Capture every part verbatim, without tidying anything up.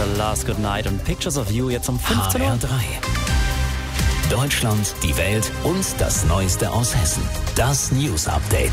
Last Good Night und Pictures of You jetzt um fünfzehn Uhr. H R drei. Deutschland, die Welt und das Neueste aus Hessen. Das News Update.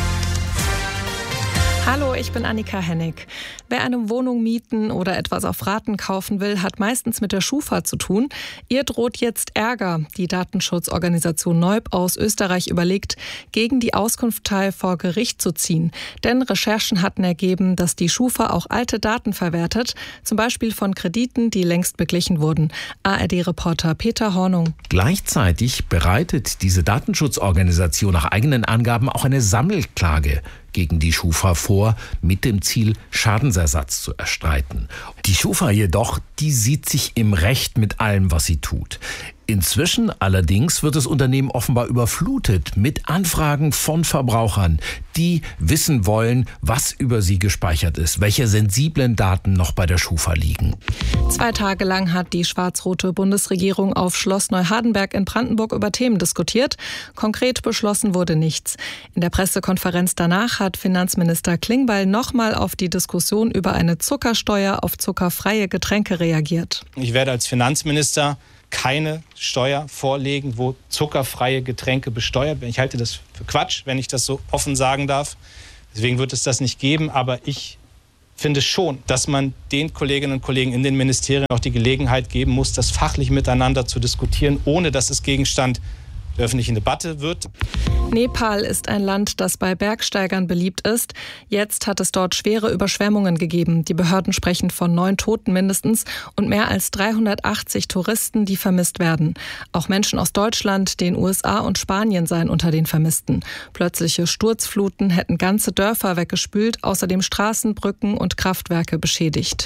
Hallo, ich bin Annika Hennig. Wer eine Wohnung mieten oder etwas auf Raten kaufen will, hat meistens mit der Schufa zu tun. Ihr droht jetzt Ärger. Die Datenschutzorganisation Neub aus Österreich überlegt, gegen die Auskunftei vor Gericht zu ziehen. Denn Recherchen hatten ergeben, dass die Schufa auch alte Daten verwertet, zum Beispiel von Krediten, die längst beglichen wurden. A R D-Reporter Peter Hornung. Gleichzeitig bereitet diese Datenschutzorganisation nach eigenen Angaben auch eine Sammelklage gegen die Schufa vor, mit dem Ziel, Schadensersatz zu erstreiten. Die Schufa jedoch, die sieht sich im Recht mit allem, was sie tut. Inzwischen allerdings wird das Unternehmen offenbar überflutet mit Anfragen von Verbrauchern, die wissen wollen, was über sie gespeichert ist, welche sensiblen Daten noch bei der Schufa liegen. Zwei Tage lang hat die schwarz-rote Bundesregierung auf Schloss Neuhardenberg in Brandenburg über Themen diskutiert. Konkret beschlossen wurde nichts. In der Pressekonferenz danach hat Finanzminister Klingbeil nochmal auf die Diskussion über eine Zuckersteuer auf zuckerfreie Getränke reagiert. Ich werde als Finanzminister keine Steuer vorlegen, wo zuckerfreie Getränke besteuert werden. Ich halte das für Quatsch, wenn ich das so offen sagen darf. Deswegen wird es das nicht geben. Aber ich finde schon, dass man den Kolleginnen und Kollegen in den Ministerien auch die Gelegenheit geben muss, das fachlich miteinander zu diskutieren, ohne dass es Gegenstand der öffentlichen Debatte wird. Nepal ist ein Land, das bei Bergsteigern beliebt ist. Jetzt hat es dort schwere Überschwemmungen gegeben. Die Behörden sprechen von neun Toten mindestens und mehr als dreihundertachtzig Touristen, die vermisst werden. Auch Menschen aus Deutschland, den U S A und Spanien seien unter den Vermissten. Plötzliche Sturzfluten hätten ganze Dörfer weggespült, außerdem Straßen, Brücken und Kraftwerke beschädigt.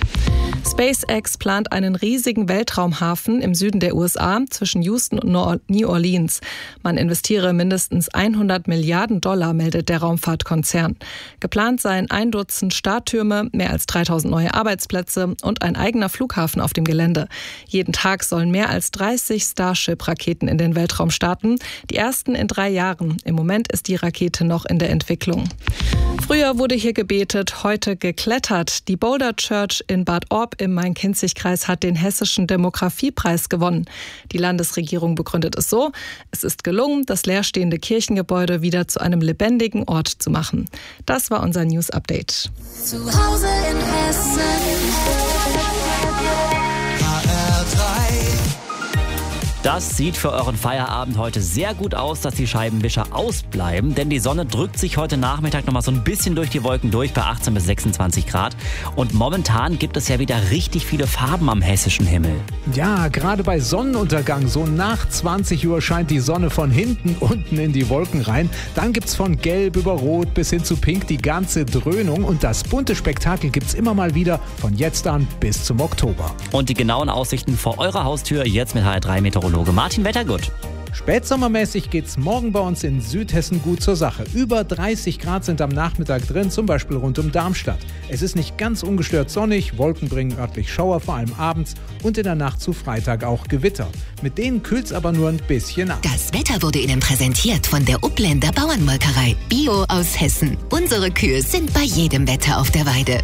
SpaceX plant einen riesigen Weltraumhafen im Süden der U S A zwischen Houston und New Orleans. Man investiere mindestens hundert Milliarden Dollar, meldet der Raumfahrtkonzern. Geplant seien ein Dutzend Starttürme, mehr als dreitausend neue Arbeitsplätze und ein eigener Flughafen auf dem Gelände. Jeden Tag sollen mehr als dreißig Starship-Raketen in den Weltraum starten. Die ersten in drei Jahren. Im Moment ist die Rakete noch in der Entwicklung. Früher wurde hier gebetet, heute geklettert. Die Boulder Church in Bad Orb im Main-Kinzig-Kreis hat den Hessischen Demografiepreis gewonnen. Die Landesregierung begründet es so: Es ist gelungen, das leerstehende Kirchengebäude wieder zu einem lebendigen Ort zu machen. Das war unser News Update. Zu Hause in Hessen. H R drei. Das sieht für euren Feierabend heute sehr gut aus, dass die Scheibenwischer ausbleiben, denn die Sonne drückt sich heute Nachmittag noch mal so ein bisschen durch die Wolken durch bei achtzehn bis sechsundzwanzig Grad. Und momentan gibt es ja wieder richtig viele Farben am hessischen Himmel. Ja, gerade bei Sonnenuntergang, so nach zwanzig Uhr scheint die Sonne von hinten unten in die Wolken rein. Dann gibt's von Gelb über Rot bis hin zu Pink die ganze Dröhnung. Und das bunte Spektakel gibt's immer mal wieder von jetzt an bis zum Oktober. Und die genauen Aussichten vor eurer Haustür jetzt mit H R drei Meteorologe Martin Wettergut. Spätsommermäßig geht's morgen bei uns in Südhessen gut zur Sache. Über dreißig Grad sind am Nachmittag drin, zum Beispiel rund um Darmstadt. Es ist nicht ganz ungestört sonnig, Wolken bringen örtlich Schauer, vor allem abends und in der Nacht zu Freitag auch Gewitter. Mit denen kühlt's aber nur ein bisschen ab. Das Wetter wurde Ihnen präsentiert von der Upländer Bauernmolkerei. Bio aus Hessen. Unsere Kühe sind bei jedem Wetter auf der Weide.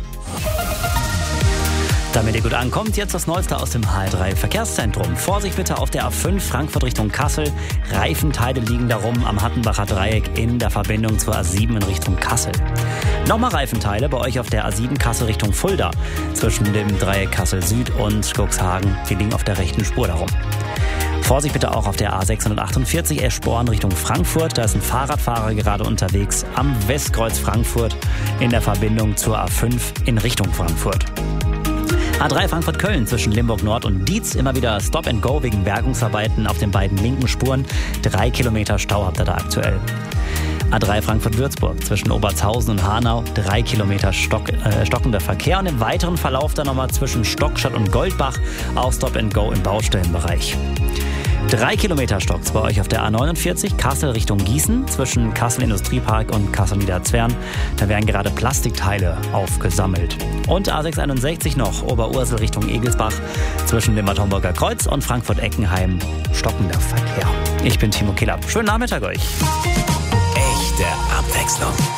Damit ihr gut ankommt, jetzt das Neueste aus dem H R drei Verkehrszentrum. Vorsicht bitte auf der A fünf Frankfurt Richtung Kassel. Reifenteile liegen darum am Hattenbacher Dreieck in der Verbindung zur A sieben in Richtung Kassel. Nochmal Reifenteile bei euch auf der A sieben Kassel Richtung Fulda. Zwischen dem Dreieck Kassel Süd und Cuxhagen. Die liegen auf der rechten Spur darum. Vorsicht bitte auch auf der A sechshundertachtundvierzig Eschborn Richtung Frankfurt. Da ist ein Fahrradfahrer gerade unterwegs am Westkreuz Frankfurt in der Verbindung zur A fünf in Richtung Frankfurt. A drei Frankfurt-Köln zwischen Limburg Nord und Dietz. Immer wieder Stop and Go wegen Bergungsarbeiten auf den beiden linken Spuren. Drei Kilometer Stau habt ihr da aktuell. A drei Frankfurt-Würzburg zwischen Obertshausen und Hanau. Drei Kilometer Stock, äh, stockender Verkehr. Und im weiteren Verlauf dann nochmal zwischen Stockstadt und Goldbach. Auch Stop and Go im Baustellenbereich. Drei Kilometer Stocks bei euch auf der A neunundvierzig, Kassel Richtung Gießen, zwischen Kassel Industriepark und Kassel Niederzwern. Da werden gerade Plastikteile aufgesammelt. Und A sechshunderteinundsechzig noch, Oberursel Richtung Egelsbach, zwischen dem Bad Homburger Kreuz und Frankfurt-Eckenheim, stockender Verkehr. Ich bin Timo Killer. Schönen Nachmittag euch. Echte Abwechslung.